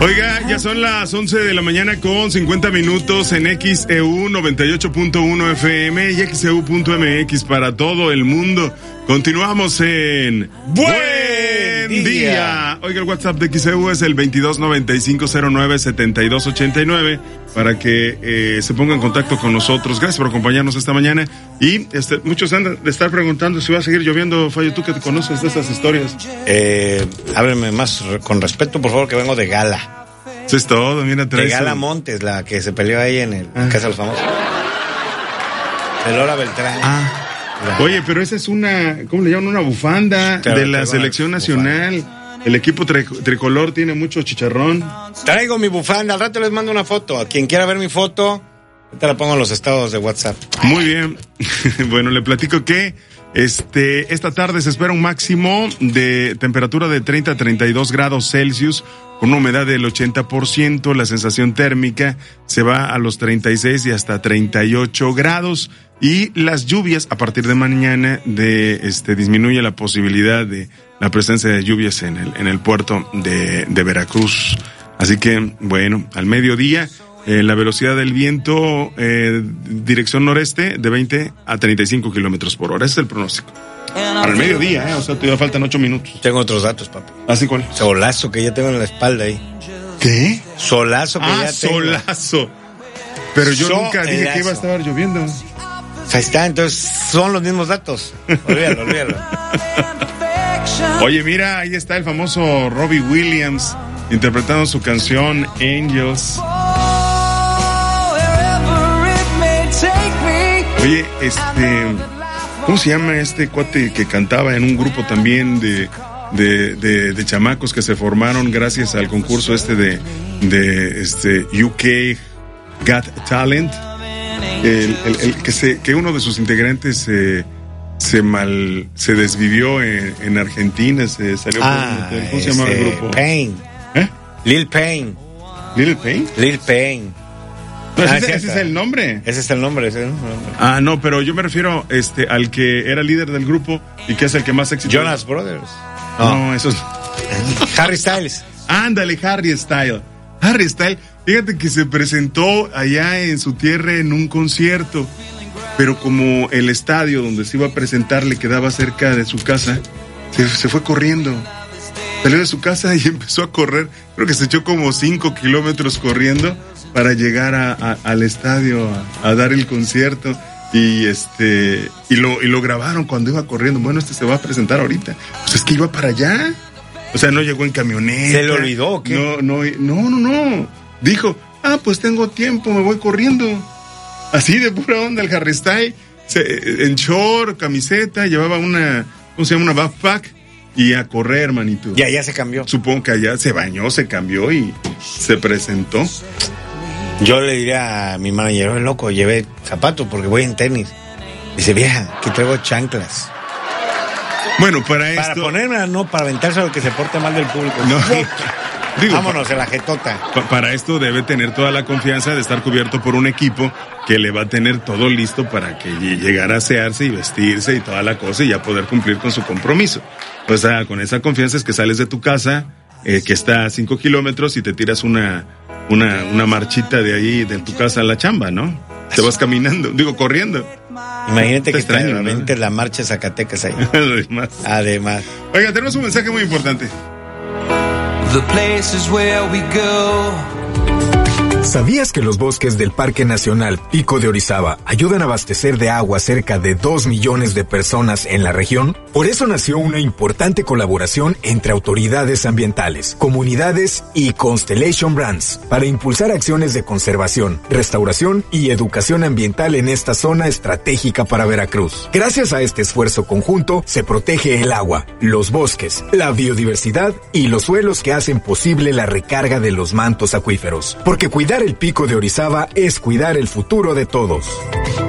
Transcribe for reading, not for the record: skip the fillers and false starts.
Oiga, ya son las 11 de la mañana con 50 minutos en XEU 98.1 FM y XEU.mx para todo el mundo. Continuamos en Buen Día. Oiga, el WhatsApp de XEU es el 2295097289 para que se ponga en contacto con nosotros. Gracias por acompañarnos esta mañana. Y muchos andan de estar preguntando si va a seguir lloviendo. Fallo, tú que te conoces de estas historias. Hábleme más con respeto, por favor, que vengo de gala. Eso es todo, mira. De Gala Montes, la que se peleó ahí en el Casa de los Famosos. De Lola Beltrán. Oye, pero esa es una, ¿cómo le llaman? Una bufanda de la selección nacional. El equipo tricolor tiene mucho chicharrón. Traigo mi bufanda, al rato les mando una foto. A quien quiera ver mi foto, te la pongo en los estados de WhatsApp. Muy bien. Bueno, le platico que esta tarde se espera un máximo de temperatura de 30 a 32 grados Celsius, con una humedad del 80%, la sensación térmica se va a los 36 y hasta 38 grados, y las lluvias a partir de mañana disminuye la posibilidad de la presencia de lluvias en el puerto de Veracruz. Así que, bueno, al mediodía, la velocidad del viento, dirección noreste, de 20 a 35 kilómetros por hora. Ese es el pronóstico. Para el mediodía, o sea, todavía faltan 8 minutos. Tengo otros datos, papi. ¿Así cuál? Solazo que ya tengo en la espalda ahí. ¿Qué? Solazo que ya tengo. Solazo. Pero yo nunca dije que iba a estar lloviendo. Ahí está, entonces son los mismos datos. Olvídalo. Oye, mira, ahí está el famoso Robbie Williams interpretando su canción Angels. Oye, ¿cómo se llama este cuate que cantaba en un grupo también de chamacos que se formaron gracias al concurso de UK Got Talent? Que uno de sus integrantes se desvivió en Argentina, se salió por un hotel. ¿Cómo se llamaba el grupo? Pain. Lil Pain. ¿Lil Pain? Lil Pain. No, ese es el nombre. Ese es el nombre. No, pero yo me refiero al que era líder del grupo y que es el que más éxito. Jonas Brothers. No, eso es Harry Styles. Ándale, Harry Styles. Fíjate que se presentó allá en su tierra en un concierto, pero como el estadio donde se iba a presentar le quedaba cerca de su casa, se fue corriendo. Salió de su casa y empezó a correr. Creo que se echó como 5 kilómetros corriendo para llegar al estadio a dar el concierto. Y lo grabaron cuando iba corriendo. Bueno, se va a presentar ahorita. Pues es que iba para allá. O sea, no llegó en camioneta. ¿Se le olvidó o qué? No. Dijo, pues tengo tiempo, me voy corriendo. Así de pura onda el Harry Styles. En short, camiseta, llevaba una backpack y a correr, manito. Y allá se cambió. Supongo que allá se bañó, se cambió y se presentó. Yo le diría a mi manager, loco, llevé zapatos porque voy en tenis. Dice, vieja, que traigo chanclas. Bueno, para ponerme, no, para aventarse a lo que se porte mal del público. No. Vámonos, en la jetota. Para esto debe tener toda la confianza de estar cubierto por un equipo que le va a tener todo listo para que llegara a asearse y vestirse y toda la cosa y ya poder cumplir con su compromiso. O sea, con esa confianza es que sales de tu casa, que está a 5 kilómetros y te tiras una marchita de ahí, de tu casa a la chamba, ¿no? Te vas caminando, corriendo. Imagínate que realmente la marcha de Zacatecas ahí. Además. Oiga, tenemos un mensaje muy importante. The places where we go. ¿Sabías que los bosques del Parque Nacional Pico de Orizaba ayudan a abastecer de agua a cerca de 2 millones de personas en la región? Por eso nació una importante colaboración entre autoridades ambientales, comunidades y Constellation Brands para impulsar acciones de conservación, restauración y educación ambiental en esta zona estratégica para Veracruz. Gracias a este esfuerzo conjunto, se protege el agua, los bosques, la biodiversidad y los suelos que hacen posible la recarga de los mantos acuíferos. Porque cuidar el Pico de Orizaba es cuidar el futuro de todos.